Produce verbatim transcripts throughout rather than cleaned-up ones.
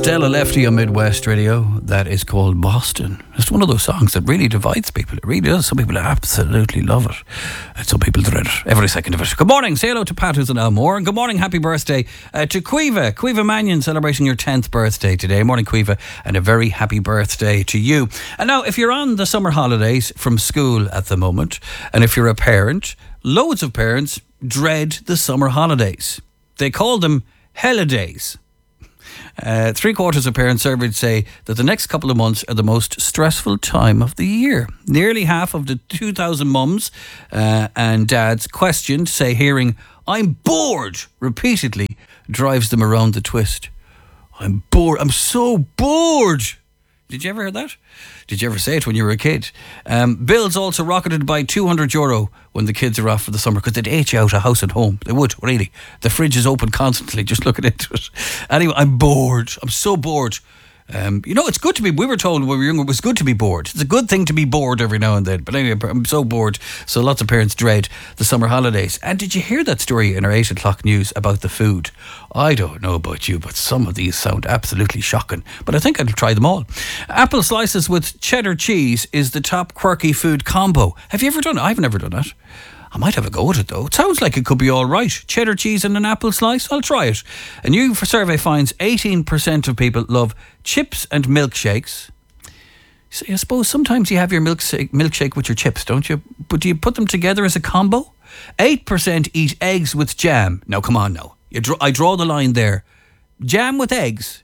Stella Lefty on Midwest Radio. That is called Boston. It's one of those songs that really divides people. It really does. Some people absolutely love it, and some people dread it every second of it. Good morning. Say hello to Pat, who's in Elmore. And good morning. Happy birthday uh, to Quiva. Quiva Mannion, celebrating your tenth birthday today. Morning, Quiva, and a very happy birthday to you. And now, if you're on the summer holidays from school at the moment, and if you're a parent, loads of parents dread the summer holidays. They call them holidays. Uh, three quarters of parents surveyed say that the next couple of months are the most stressful time of the year. Nearly half of the two thousand mums uh, and dads questioned say hearing "I'm bored" repeatedly drives them around the twist. I'm bored. I'm so bored. Did you ever hear that? Did you ever say it when you were a kid? Um, bills also rocketed by two hundred euro when the kids are off for the summer, because they'd ate you out of house and home. They would, really. The fridge is open constantly, just looking into it. Anyway, I'm bored. I'm so bored. Um, you know, it's good to be, we were told when we were younger, it was good to be bored. It's a good thing to be bored every now and then. But anyway, I'm so bored. So lots of parents dread the summer holidays. And did you hear that story in our eight o'clock news about the food? I don't know about you, but some of these sound absolutely shocking. But I think I'll try them all. Apple slices with cheddar cheese is the top quirky food combo. Have you ever done it? I've never done it. I might have a go at it though. It sounds like it could be all right. Cheddar cheese and an apple slice? I'll try it. A new survey finds eighteen percent of people love chips and milkshakes. So I suppose sometimes you have your milkshake, milkshake with your chips, don't you? But do you put them together as a combo? eight percent eat eggs with jam. Now come on now. You draw, I draw the line there. Jam with eggs?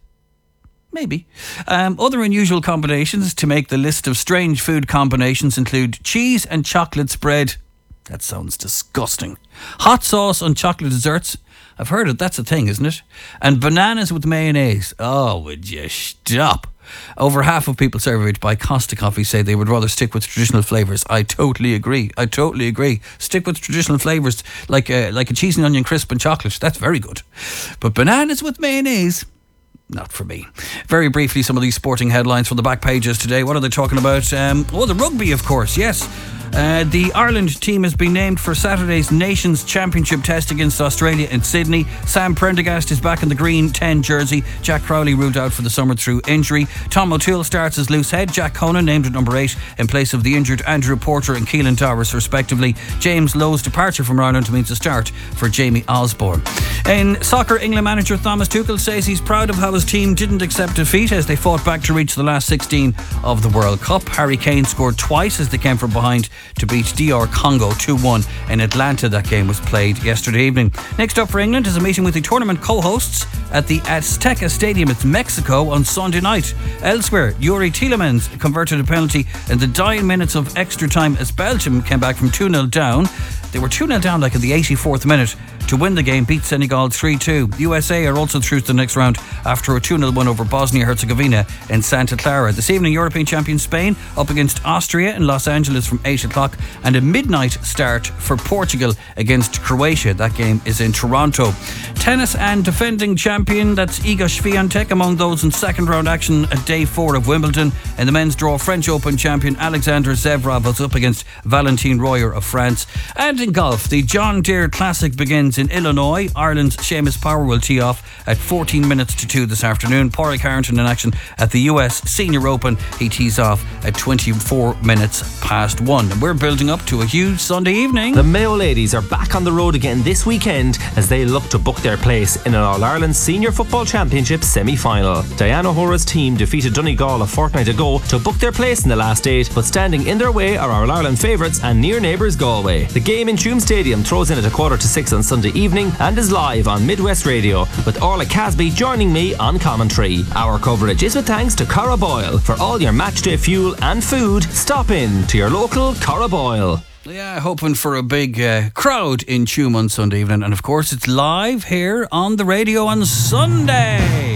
Maybe. Um, other unusual combinations to make the list of strange food combinations include cheese and chocolate spread. That sounds disgusting. Hot sauce on chocolate desserts. I've heard it. That's a thing, isn't it? And bananas with mayonnaise. Oh, would you stop? Over half of people surveyed by Costa Coffee say they would rather stick with traditional flavours. I totally agree. I totally agree. Stick with traditional flavours like a, like a cheese and onion crisp and chocolate. That's very good. But bananas with mayonnaise? Not for me. Very briefly, some of these sporting headlines from the back pages today. What are they talking about? Um, oh, the rugby, of course, yes. Uh, the Ireland team has been named for Saturday's Nations Championship test against Australia in Sydney. Sam Prendergast is back in the green ten jersey. Jack Crowley ruled out for the summer through injury. Tom O'Toole starts as loose head. Jack Conan named at number eight in place of the injured Andrew Porter and Keelan Towers respectively. James Lowe's departure from Ireland means a start for Jamie Osborne. In soccer, England manager Thomas Tuchel says he's proud of how his team didn't accept defeat as they fought back to reach the last sixteen of the World Cup. Harry Kane scored twice as they came from behind to beat D R Congo two one in Atlanta. That game was played yesterday evening. Next up for England is a meeting with the tournament co-hosts at the Azteca Stadium in Mexico on Sunday night. Elsewhere, Yuri Tielemans converted a penalty in the dying minutes of extra time as Belgium came back from two nil down. They were two nil down like in the eighty-fourth minute to win the game, beat Senegal three two. The U S A are also through to the next round after a two nil win over Bosnia-Herzegovina in Santa Clara. This evening, European champion Spain up against Austria in Los Angeles from eight o'clock, and a midnight start for Portugal against Croatia. That game is in Toronto. Tennis and defending champion, that's Iga Swiatek, among those in second round action at day four of Wimbledon. In the men's draw, French Open champion Alexander Zverev was up against Valentin Royer of France. And in golf, the John Deere Classic begins in Illinois. Ireland's Seamus Power will tee off at fourteen minutes to two this afternoon. Padraig Harrington in action at the U S Senior Open. He tees off at twenty-four minutes past one. And we're building up to a huge Sunday evening. The Mayo ladies are back on the road again this weekend as they look to book their place in an All-Ireland Senior Football Championship semi-final. Diana O'Hora's team defeated Donegal a fortnight ago to book their place in the last eight, but standing in their way are our All-Ireland favourites and near neighbours Galway. The game in Tuam Stadium throws in at a quarter to six on Sunday evening and is live on Midwest Radio, with Orla Casby joining me on commentary. Our coverage is with thanks to Cara Boyle. For all your matchday fuel and food, stop in to your local Cara Boyle. Yeah, hoping for a big uh, crowd in Tuam on Sunday evening. And of course, it's live here on the radio on Sunday.